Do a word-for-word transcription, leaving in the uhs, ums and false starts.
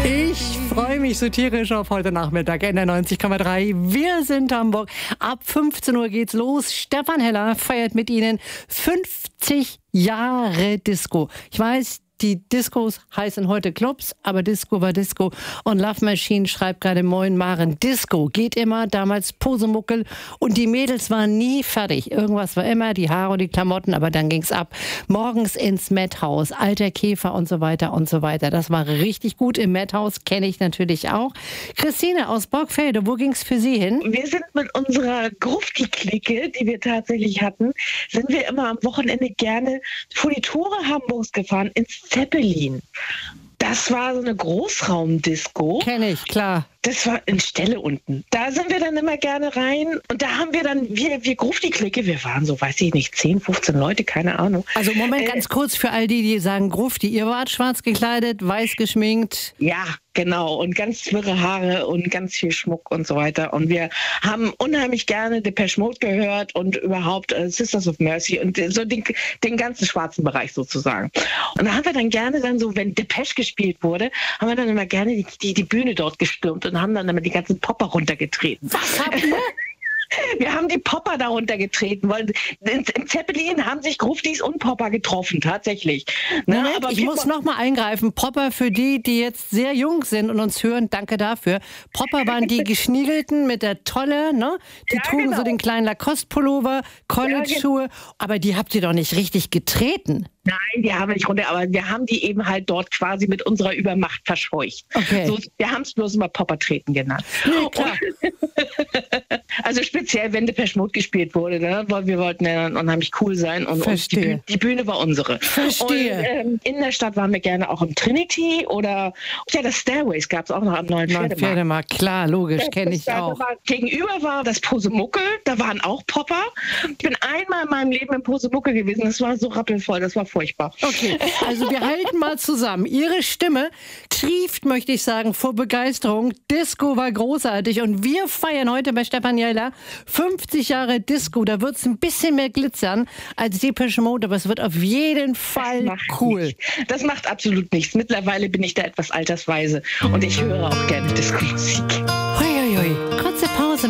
Ich freue mich so tierisch auf heute Nachmittag in der neunzig Komma drei. Wir sind Hamburg. Ab fünfzehn Uhr geht's los. Stefan Heller feiert mit Ihnen fünfzig Jahre Disco. Ich weiß, die Discos heißen heute Clubs, aber Disco war Disco. Und Love Machine schreibt gerade: Moin Maren, Disco geht immer, damals Posemuckel. Und die Mädels waren nie fertig. Irgendwas war immer, die Haare und die Klamotten, aber dann ging's ab. Morgens ins Madhouse, Alter Käfer und so weiter und so weiter. Das war richtig gut im Madhouse, kenne ich natürlich auch. Christine aus Borgfelde, wo ging's für Sie hin? Wir sind mit unserer Grufti-Clique, die wir tatsächlich hatten, sind wir immer am Wochenende gerne vor die Tore Hamburgs gefahren, ins Zeppelin. Das war so eine Großraumdisco. Kenne ich, klar. Das war in Stelle unten. Da sind wir dann immer gerne rein. Und da haben wir dann, wir, wir Grufti-Clique, wir waren so, weiß ich nicht, zehn, fünfzehn Leute, keine Ahnung. Also Moment, äh, ganz kurz für all die, die sagen Grufti. Ihr wart schwarz gekleidet, weiß geschminkt. Ja, genau. Und ganz wirre Haare und ganz viel Schmuck und so weiter. Und wir haben unheimlich gerne Depeche Mode gehört und überhaupt äh, Sisters of Mercy und so den, den ganzen schwarzen Bereich sozusagen. Und da haben wir dann gerne dann so, wenn Depeche gespielt wurde, haben wir dann immer gerne die, die, die Bühne dort gestürmt und haben dann immer die ganzen Popper runtergetreten. Was habt ihr? Wir haben die Popper da runtergetreten, weil in, in Zeppelin haben sich Gruftis und Popper getroffen, tatsächlich. Ne? Moment, aber ich muss noch mal eingreifen. Popper für die, die jetzt sehr jung sind und uns hören, danke dafür. Popper waren die Geschniegelten mit der Tolle, ne? Die Ja, trugen genau. so den kleinen Lacoste-Pullover, College-Schuhe. Aber die habt ihr doch nicht richtig getreten. Nein, die haben wir nicht runter, aber wir haben die eben halt dort quasi mit unserer Übermacht verscheucht. Okay. So, wir haben es bloß immer Popper-Treten genannt. Ja, klar. Also speziell, wenn Depeche Mode gespielt wurde, ne? Weil wir wollten ja dann unheimlich cool sein und, und die, Bühne, die Bühne war unsere. Verstehe. Und, ähm, in der Stadt waren wir gerne auch im Trinity oder ja, das Stairways gab es auch noch am neuen Pferdemarkt. Pferdemarkt, klar, logisch, kenne ich Da auch. war, gegenüber war das Posemuckel, da waren auch Popper. Ich bin einmal in meinem Leben im Posemuckel gewesen, das war so rappelvoll, das war furchtbar. Okay, also wir halten mal zusammen. Ihre Stimme trieft, möchte ich sagen, vor Begeisterung. Disco war großartig und wir feiern heute bei Stefan Heller fünfzig Jahre Disco. Da wird es ein bisschen mehr glitzern als Depeche Mode, aber es wird auf jeden Fall Das macht cool. nichts. Das macht absolut nichts. Mittlerweile bin ich da etwas altersweise und ich höre auch gerne Disco-Musik.